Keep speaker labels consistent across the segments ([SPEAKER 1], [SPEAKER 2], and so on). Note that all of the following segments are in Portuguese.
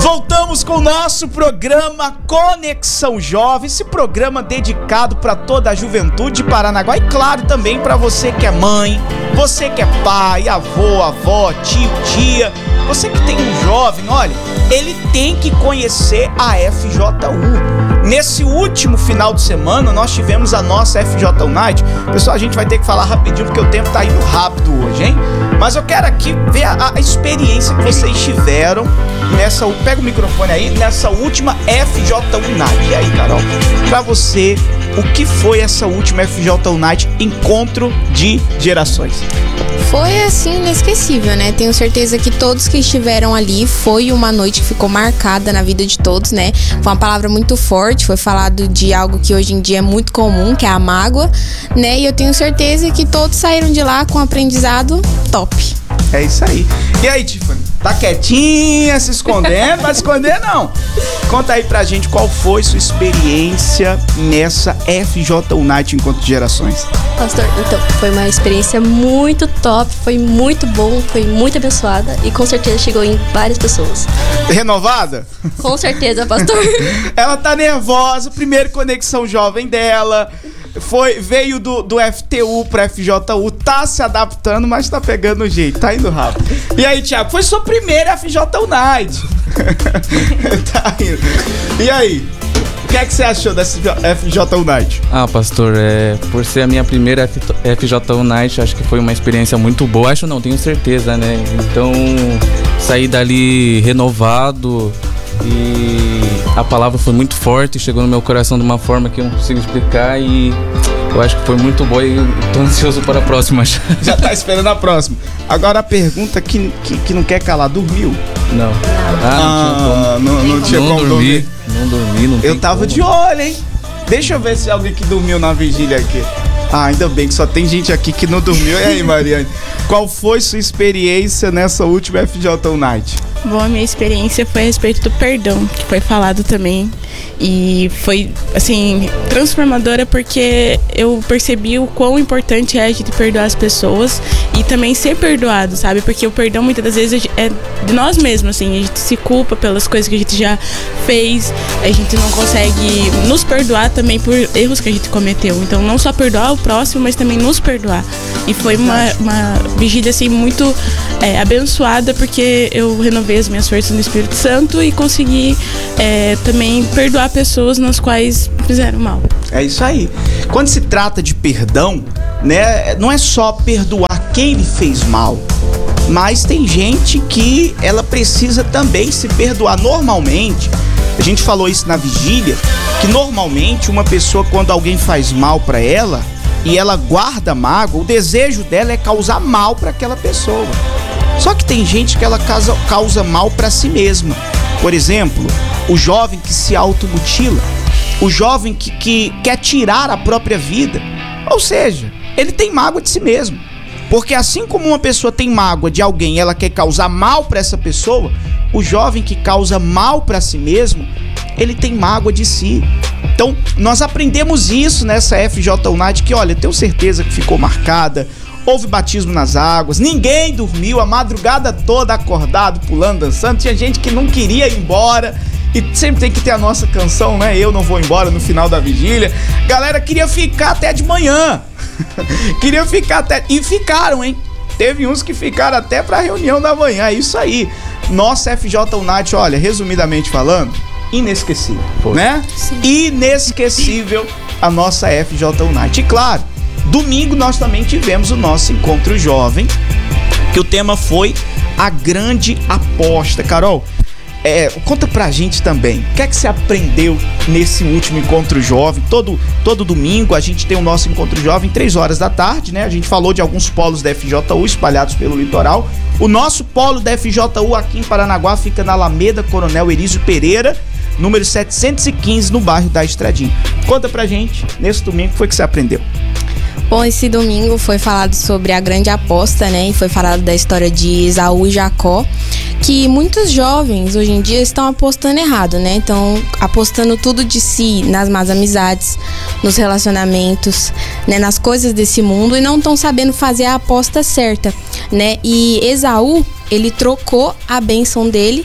[SPEAKER 1] Voltamos com o nosso programa Conexão Jovem, esse programa dedicado para toda a juventude de Paranaguá e claro também para você que é mãe, você que é pai, avô, avó, tio, tia, você que tem um jovem, olha, ele tem que conhecer a FJU. Nesse último final de semana nós tivemos a nossa FJ Night. Pessoal, a gente vai ter que falar rapidinho porque o tempo tá indo rápido hoje, hein? Mas eu quero aqui ver a experiência que vocês tiveram nessa... Pega o microfone aí, nessa última FJ Night. E aí, Carol? Pra você, o que foi essa última FJ Night Encontro de Gerações?
[SPEAKER 2] Foi assim inesquecível, né? Tenho certeza que todos que estiveram ali, foi uma noite que ficou marcada na vida de todos, né? Foi uma palavra muito forte, foi falado de algo que hoje em dia é muito comum, que é a mágoa, né? E eu tenho certeza que todos saíram de lá com um aprendizado top.
[SPEAKER 1] É isso aí. E aí, Tiffany? Tá quietinha, se escondendo? Vai esconder não. Conta aí pra gente qual foi sua experiência nessa FJ Night Encontro de Gerações.
[SPEAKER 3] Pastor, então, foi uma experiência muito top, foi muito bom, foi muito abençoada e com certeza chegou em várias pessoas.
[SPEAKER 1] Renovada?
[SPEAKER 3] Com certeza, pastor.
[SPEAKER 1] Ela tá nervosa, primeiro Conexão Jovem dela, veio do FTU pra FJU, tá se adaptando, mas tá pegando o jeito, tá indo rápido. E aí, Thiago, foi sua primeira FJ Night. Tá indo. E aí? O que é que você achou dessa FJ Night?
[SPEAKER 4] Ah, pastor, por ser a minha primeira FJ Night, acho que foi uma experiência muito boa. Acho não, tenho certeza, né? Então, saí dali renovado e a palavra foi muito forte, chegou no meu coração de uma forma que eu não consigo explicar e eu acho que foi muito boa e tô ansioso para a próxima.
[SPEAKER 1] Já tá esperando a próxima. Agora a pergunta que não quer calar, dormiu?
[SPEAKER 4] Não.
[SPEAKER 1] Não tinha como dormir.
[SPEAKER 4] Não dormi, não.
[SPEAKER 1] Eu tava de olho, hein? Deixa eu ver se alguém que dormiu na vigília aqui. Ah, ainda bem que só tem gente aqui que não dormiu. E aí, Mariane? Qual foi sua experiência nessa última FJ Night?
[SPEAKER 5] Bom, a minha experiência foi a respeito do perdão, que foi falado também. E foi, assim, transformadora porque eu percebi o quão importante é a gente perdoar as pessoas e também ser perdoado, sabe? Porque o perdão muitas das vezes é de nós mesmos, assim, a gente se culpa pelas coisas que a gente já fez, a gente não consegue nos perdoar também por erros que a gente cometeu. Então, não só perdoar o próximo, mas também nos perdoar. E foi uma vigília, assim, muito abençoada porque eu renovei as minhas forças no Espírito Santo e consegui também perdoar pessoas nas quais fizeram mal.
[SPEAKER 1] É isso aí. Quando se trata de perdão, né, não é só perdoar quem lhe fez mal, mas tem gente que ela precisa também se perdoar. Normalmente, a gente falou isso na vigília, que normalmente uma pessoa, quando alguém faz mal pra ela e ela guarda mágoa, o desejo dela é causar mal pra aquela pessoa. Só que tem gente que ela causa mal pra si mesma. Por exemplo, o jovem que se automutila, o jovem que quer tirar a própria vida. Ou seja, ele tem mágoa de si mesmo. Porque assim como uma pessoa tem mágoa de alguém e ela quer causar mal para essa pessoa, o jovem que causa mal para si mesmo, ele tem mágoa de si. Então, nós aprendemos isso nessa FJ Night, que olha, tenho certeza que ficou marcada. Houve batismo nas águas, ninguém dormiu, a madrugada toda acordado, pulando, dançando. Tinha gente que não queria ir embora. E sempre tem que ter a nossa canção, né? Eu não vou embora no final da vigília. Galera queria ficar até de manhã. Queria ficar até... E ficaram, hein? Teve uns que ficaram até pra reunião da manhã. É isso aí. Nossa FJ Night, olha, resumidamente falando, inesquecível, né? Sim. Inesquecível a nossa FJ Night. E claro, domingo nós também tivemos o nosso Encontro Jovem, que o tema foi a grande aposta. Carol, conta pra gente também, o que é que você aprendeu nesse último Encontro Jovem? Todo domingo a gente tem o nosso Encontro Jovem, 3 horas da tarde, né? A gente falou de alguns polos da FJU espalhados pelo litoral. O nosso polo da FJU aqui em Paranaguá fica na Alameda Coronel Erísio Pereira, número 715, no bairro da Estradinha. Conta pra gente, nesse domingo, o que foi que você aprendeu?
[SPEAKER 2] Bom, esse domingo foi falado sobre a grande aposta, né? E foi falado da história de Esaú e Jacó, que muitos jovens hoje em dia estão apostando errado, né? Então, apostando tudo de si nas más amizades, nos relacionamentos, né? Nas coisas desse mundo e não estão sabendo fazer a aposta certa, né? E Esaú, ele trocou a bênção dele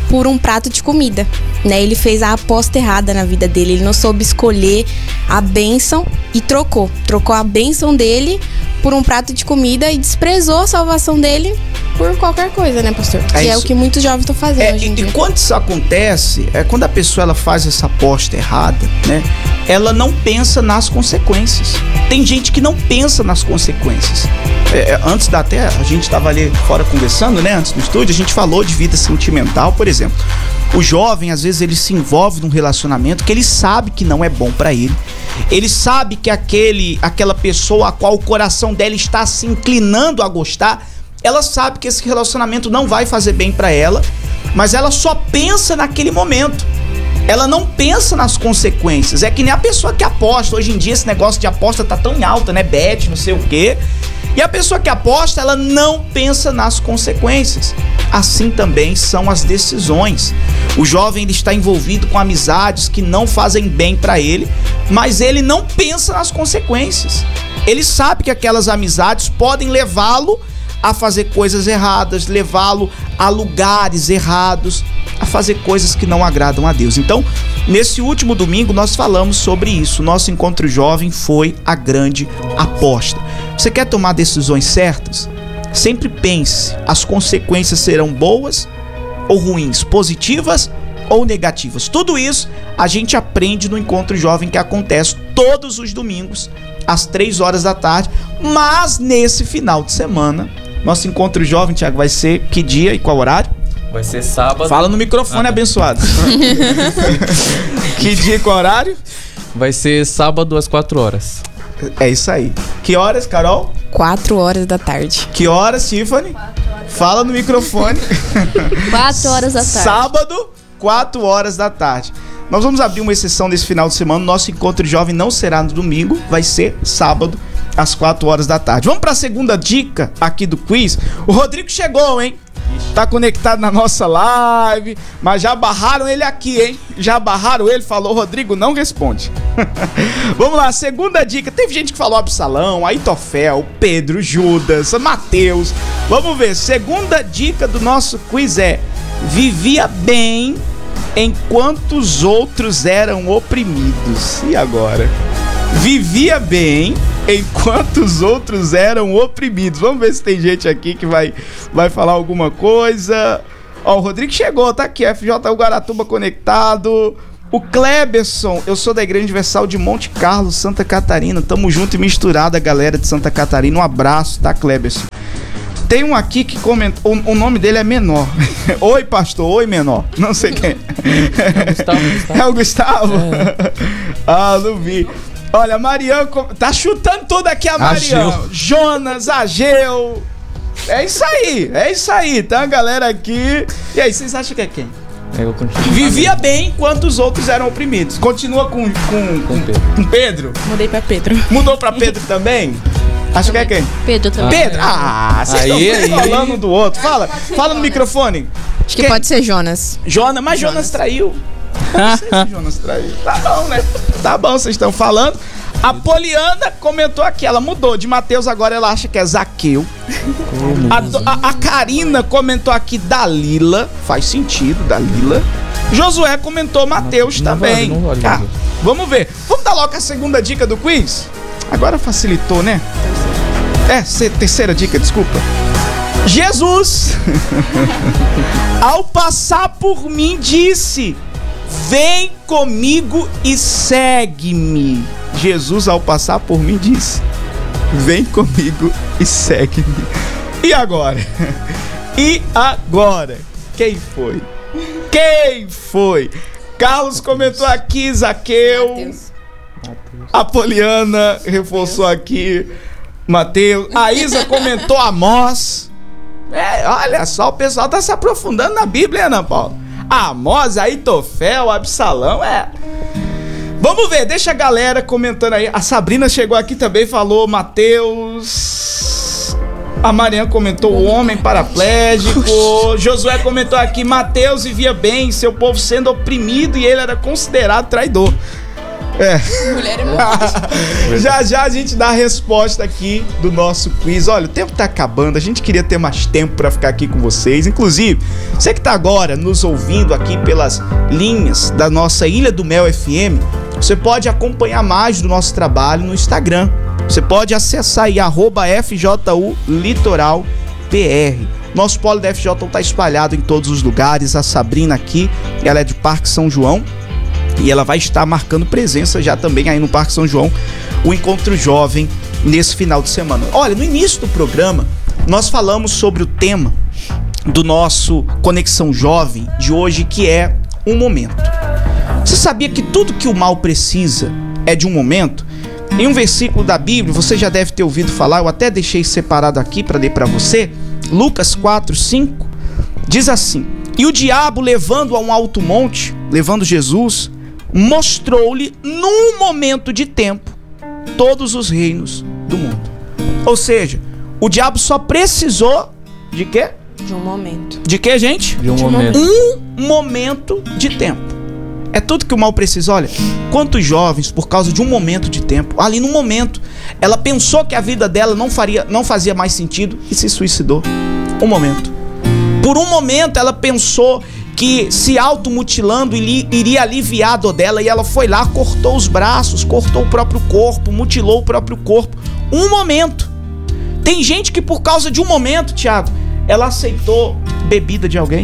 [SPEAKER 2] por um prato de comida, né? Ele fez a aposta errada na vida dele, ele não soube escolher a bênção e trocou a bênção dele por um prato de comida e desprezou a salvação dele por qualquer coisa, né, pastor? Que é o que muitos jovens estão fazendo hoje em dia.
[SPEAKER 1] E quando isso acontece, quando a pessoa ela faz essa aposta errada, né? Ela não pensa nas consequências. Tem gente que não pensa nas consequências. Antes da até, a gente estava ali fora conversando, né? Antes do estúdio, a gente falou de vida sentimental, por exemplo. O jovem, às vezes, ele se envolve num relacionamento que ele sabe que não é bom pra ele. Ele sabe que aquela pessoa a qual o coração dela está se inclinando a gostar, ela sabe que esse relacionamento não vai fazer bem pra ela, mas ela só pensa naquele momento. Ela não pensa nas consequências. É que nem a pessoa que aposta. Hoje em dia esse negócio de aposta tá tão em alta, né? Bet, não sei o quê. E a pessoa que aposta, ela não pensa nas consequências. Assim também são as decisões. O jovem ele está envolvido com amizades que não fazem bem para ele, mas ele não pensa nas consequências. Ele sabe que aquelas amizades podem levá-lo a fazer coisas erradas, levá-lo a lugares errados, a fazer coisas que não agradam a Deus. Então, nesse último domingo nós falamos sobre isso. Nosso encontro jovem foi a grande aposta. Você quer tomar decisões certas? Sempre pense, as consequências serão boas ou ruins, positivas ou negativas. Tudo isso a gente aprende no encontro jovem que acontece todos os domingos às 3 horas da tarde, mas nesse final de semana, nosso encontro jovem, Tiago, vai ser que dia e qual horário?
[SPEAKER 4] Vai ser sábado.
[SPEAKER 1] Fala no microfone, abençoado. Que dia e qual horário?
[SPEAKER 4] Vai ser sábado às 4 horas.
[SPEAKER 1] É isso aí. Que horas, Carol?
[SPEAKER 2] 4 horas da tarde.
[SPEAKER 1] Que horas, Tiffany? Fala no microfone.
[SPEAKER 3] 4 horas da tarde.
[SPEAKER 1] Sábado, 4 horas da tarde. Nós vamos abrir uma exceção nesse final de semana. Nosso encontro jovem não será no domingo, vai ser sábado, às 4 horas da tarde. Vamos para a segunda dica aqui do quiz. O Rodrigo chegou, hein? Tá conectado na nossa live, mas já barraram ele aqui, hein? Já barraram ele, falou, Rodrigo não responde. Vamos lá, segunda dica. Teve gente que falou Absalão, Aitofel, Pedro, Judas, Mateus. Vamos ver, segunda dica do nosso quiz é: vivia bem enquanto os outros eram oprimidos. E agora? Vivia bem enquanto os outros eram oprimidos. Vamos ver se tem gente aqui que vai falar alguma coisa. Ó, o Rodrigo chegou, tá aqui, FJ Guaratuba conectado. O Kleberson, eu sou da Igreja Universal de Monte Carlo, Santa Catarina. Tamo junto e misturado, a galera de Santa Catarina. Um abraço, tá, Kleberson? Tem um aqui que comentou, o nome dele é Menor. Oi, pastor, oi, Menor. Não sei quem. É o Gustavo? É. Ah, não vi. Olha, a Mariana tá chutando tudo aqui, a Mariana. Jonas, Ageu. É isso aí. Tá a galera aqui. E aí, vocês acham que é quem?
[SPEAKER 4] Eu continuo.
[SPEAKER 1] Vivia bem enquanto os outros eram oprimidos. Continua com Pedro?
[SPEAKER 5] Mudei pra Pedro.
[SPEAKER 1] Mudou pra Pedro também? Acho que é quem?
[SPEAKER 3] Pedro também.
[SPEAKER 1] Pedro? Vocês estão falando do outro. Fala no microfone.
[SPEAKER 2] Acho que pode ser Jonas.
[SPEAKER 1] Mas Jonas traiu. Não sei se Jonas traiu. Tá bom, né? Tá bom, vocês estão falando. A Poliana comentou aqui, ela mudou de Mateus, agora ela acha que é Zaqueu. A Karina comentou aqui Dalila, faz sentido, Dalila. Josué comentou Mateus também.
[SPEAKER 4] Não vale.
[SPEAKER 1] Vamos ver. Vamos dar logo a segunda dica do quiz? Agora facilitou, né? Terceira dica, desculpa. Jesus, ao passar por mim, disse: vem comigo e segue-me. Jesus, ao passar por mim, disse: vem comigo e segue-me. E agora? Quem foi? Carlos comentou aqui, Zaqueu. Mateus. A Poliana reforçou aqui, Mateus. A Isa comentou Amós. Olha só, o pessoal tá se aprofundando na Bíblia, Ana Paula. Amós, Aitofel, Absalão, Vamos ver, deixa a galera comentando aí. A Sabrina chegou aqui também, falou Mateus. A Mariana comentou o homem paraplégico. Josué comentou aqui, Mateus vivia bem, seu povo sendo oprimido e ele era considerado traidor.
[SPEAKER 2] Mulher é muito.
[SPEAKER 1] Já a gente dá a resposta aqui do nosso quiz. Olha, o tempo tá acabando, a gente queria ter mais tempo pra ficar aqui com vocês. Inclusive, você que tá agora nos ouvindo aqui pelas linhas da nossa Ilha do Mel FM, você pode acompanhar mais do nosso trabalho no Instagram. Você pode acessar aí @FJU Litoral PR. Nosso polo da FJU tá espalhado em todos os lugares. A Sabrina aqui, ela é de Parque São João e ela vai estar marcando presença já também aí no Parque São João, o Encontro Jovem nesse final de semana. Olha, no início do programa nós falamos sobre o tema do nosso Conexão Jovem de hoje, que é um momento. Você sabia que tudo que o mal precisa é de um momento? Em um versículo da Bíblia, você já deve ter ouvido falar, eu até deixei separado aqui para ler para você, Lucas 4:5, diz assim: e o diabo, levando a um alto monte, levando Jesus, mostrou-lhe num momento de tempo todos os reinos do mundo. Ou seja, o diabo só precisou de quê?
[SPEAKER 2] De um momento.
[SPEAKER 1] De quê, gente?
[SPEAKER 4] De um momento.
[SPEAKER 1] Um momento de tempo. É tudo que o mal precisa. Olha, quantos jovens, por causa de um momento de tempo, ali no momento, ela pensou que a vida dela não fazia mais sentido e se suicidou. Um momento. Por um momento ela pensou que se automutilando iria aliviar a dor dela, e ela foi lá, cortou os braços, cortou o próprio corpo, mutilou o próprio corpo. Um momento. Tem gente que por causa de um momento, Thiago, ela aceitou bebida de alguém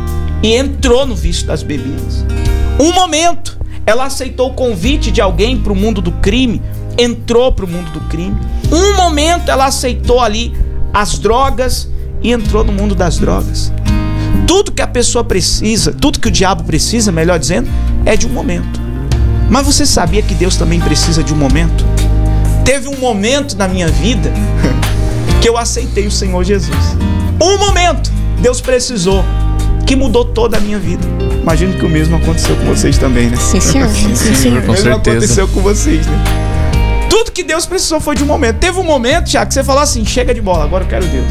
[SPEAKER 1] e entrou no vício das bebidas. Um momento, ela aceitou o convite de alguém para o mundo do crime, entrou para o mundo do crime. Um momento, ela aceitou ali as drogas e entrou no mundo das drogas. Tudo que a pessoa precisa, tudo que o diabo precisa, melhor dizendo, é de um momento. Mas você sabia que Deus também precisa de um momento? Teve um momento na minha vida que eu aceitei o Senhor Jesus. Um momento Deus precisou, que mudou toda a minha vida. Imagino que o mesmo aconteceu com vocês também, né?
[SPEAKER 2] Sim, senhor.
[SPEAKER 4] Sim,
[SPEAKER 5] Sim,
[SPEAKER 4] senhor, com
[SPEAKER 1] O mesmo
[SPEAKER 4] certeza.
[SPEAKER 1] aconteceu com vocês, né? Tudo que Deus precisou foi de um momento. Teve um momento, Thiago, que você falou assim: chega de bola, agora eu quero Deus.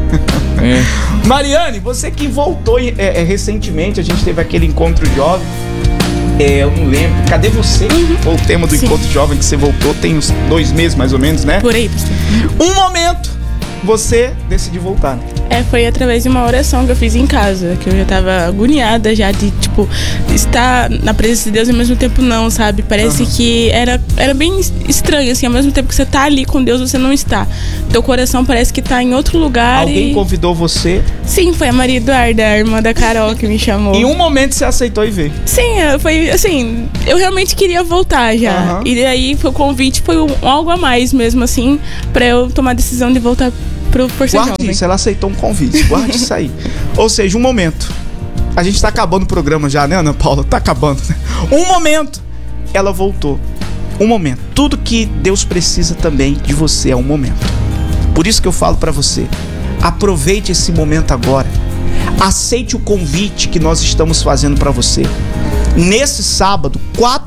[SPEAKER 4] É.
[SPEAKER 1] Mariane, você que voltou recentemente, a gente teve aquele encontro jovem. Eu não lembro. Cadê você? Foi o tema do
[SPEAKER 5] Sim.
[SPEAKER 1] encontro jovem que você voltou, tem uns 2 meses mais ou menos, né?
[SPEAKER 5] Por aí, pastor.
[SPEAKER 1] Um momento, você decidiu voltar, né?
[SPEAKER 5] Foi através de uma oração que eu fiz em casa, que eu já tava agoniada já de, tipo, estar na presença de Deus e ao mesmo tempo não, sabe? Parece que era bem estranho, assim, ao mesmo tempo que você tá ali com Deus, você não está. Teu coração parece que tá em outro lugar.
[SPEAKER 1] Alguém convidou você.
[SPEAKER 5] Sim, foi a Maria Eduarda, a irmã da Carol, que me chamou.
[SPEAKER 1] Em um momento você aceitou e veio.
[SPEAKER 5] Sim, foi assim, eu realmente queria voltar já. E daí o convite foi algo a mais mesmo, assim, pra eu tomar a decisão de voltar por ser
[SPEAKER 1] Guarde
[SPEAKER 5] jovem.
[SPEAKER 1] isso, ela aceitou um convite. Guarde isso aí. Ou seja, um momento. A gente tá acabando o programa já, né, Ana Paula? Tá acabando, né? Um momento. Ela voltou. Um momento. Tudo que Deus precisa também de você é um momento. Por isso que eu falo pra você: aproveite esse momento agora. Aceite o convite que nós estamos fazendo pra você. Nesse sábado,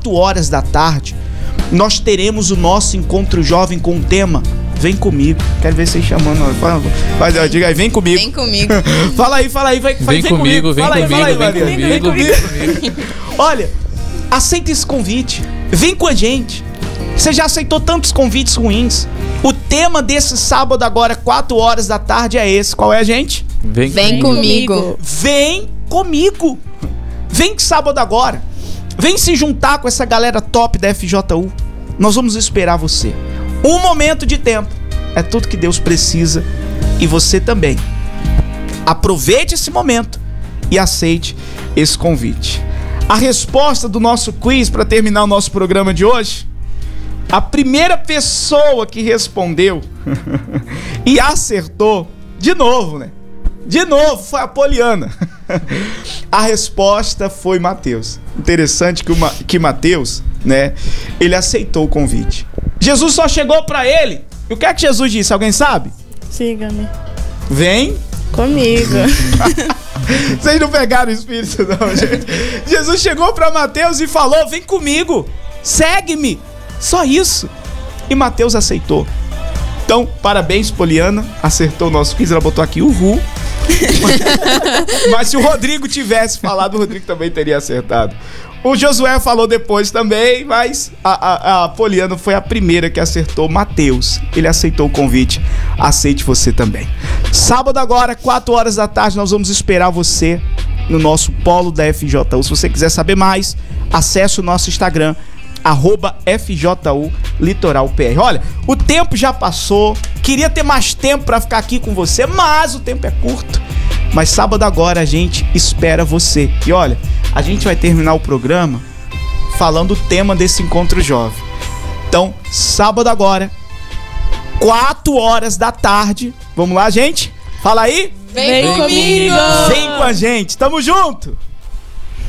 [SPEAKER 1] 4h, nós teremos o nosso encontro jovem com o tema Vem Comigo. Quero ver vocês chamando. Vai, diga aí, vem comigo.
[SPEAKER 2] Vem comigo.
[SPEAKER 1] Fala aí,
[SPEAKER 4] Vem comigo, vem
[SPEAKER 1] Fala aí,
[SPEAKER 4] comigo,
[SPEAKER 1] Mariana.
[SPEAKER 4] vem comigo.
[SPEAKER 1] Olha, aceita esse convite. Vem com a gente. Você já aceitou tantos convites ruins. O tema desse sábado agora, 4h, é esse. Qual é, gente?
[SPEAKER 2] Vem comigo.
[SPEAKER 1] Vem comigo. Vem sábado agora. Vem se juntar com essa galera top da FJU. Nós vamos esperar você. Um momento de tempo é tudo que Deus precisa, e você também. Aproveite esse momento e aceite esse convite. A resposta do nosso quiz para terminar o nosso programa de hoje: a primeira pessoa que respondeu e acertou, de novo, né? De novo, foi a Poliana. A resposta foi Mateus. Interessante que Mateus, né, ele aceitou o convite. Jesus só chegou pra ele. E o que é que Jesus disse? Alguém sabe?
[SPEAKER 5] Siga-me.
[SPEAKER 1] Vem
[SPEAKER 5] Comigo.
[SPEAKER 1] Vocês não pegaram o espírito, não, gente. Jesus chegou pra Mateus e falou: vem comigo, segue-me. Só isso. E Mateus aceitou. Então, parabéns, Poliana. Acertou o nosso quiz. Ela botou aqui uhul. Mas se o Rodrigo tivesse falado, o Rodrigo também teria acertado. O Josué falou depois também, mas a Poliana foi a primeira que acertou. Matheus, ele aceitou o convite. Aceite você também. Sábado agora, 4 horas da tarde, nós vamos esperar você no nosso polo da FJU. Se você quiser saber mais, acesse o nosso Instagram, @FJU Litoral PR. Olha, o tempo já passou. Queria ter mais tempo pra ficar aqui com você, mas o tempo é curto. Mas sábado agora a gente espera você. E olha, a gente vai terminar o programa falando o tema desse encontro jovem. Então, sábado agora, 4 horas da tarde. Vamos lá, gente? Fala aí.
[SPEAKER 5] Vem comigo!
[SPEAKER 1] Vem com a gente. Tamo junto!